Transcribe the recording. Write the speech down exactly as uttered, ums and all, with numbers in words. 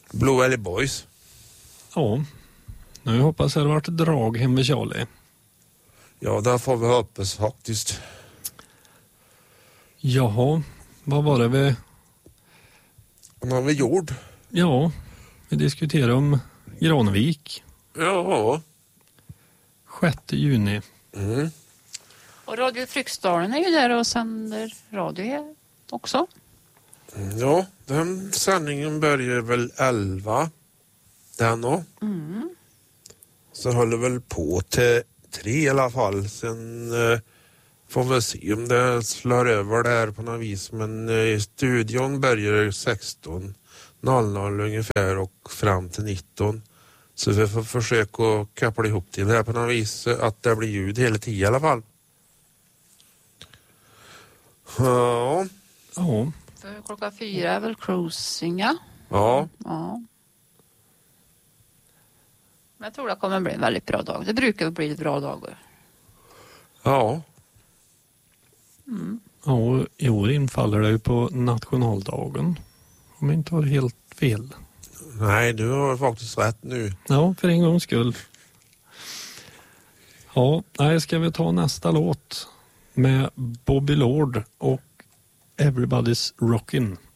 Blue Valley Boys. Ja, nu hoppas jag det har varit drag hem med Charlie. Ja, där får vi hoppas faktiskt. Jaha, vad var det vi... Vad har vi gjort? Ja, vi diskuterar om Granvik. Ja. sjätte juni. Mm. Och Radio Fryksdalen är ju där och sänder radio här också. Ja, den sändningen börjar väl elva. Den då. Mm. Så håller väl på till tre i alla fall. Sen eh, får vi se om det slår över där på något vis. Men eh, studion börjar sexton noll noll ungefär och fram till nitton. Så vi får försöka koppla ihop till det här på något vis. Att det blir ljud hela tiden i alla fall. Ja. Ja. För klockan fyra är väl cruising, ja. Ja. Ja. Men jag tror det kommer bli en väldigt bra dag. Det brukar bli bra dagar. Ja. Mm. Ja, och i år infaller det ju på nationaldagen. Om jag inte har helt fel. Nej, du har faktiskt rätt nu. Ja, för en gångs skull. Ja, nej, ska vi ta nästa låt med Bobby Lord och Everybody's Rockin'.